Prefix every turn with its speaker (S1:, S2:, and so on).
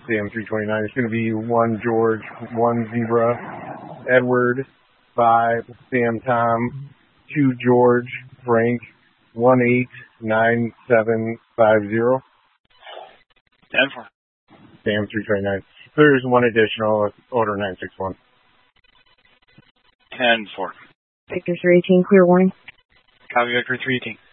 S1: Sam 329. It's going to be 1 George, 1 Zebra, Edward, 5 Sam Tom, 2 George, Frank, 189750.
S2: 10-4.
S1: Sam 329. There's one additional, order 961.
S2: 10-4.
S3: Victor 318, clear warning.
S2: Copy, Victor 318.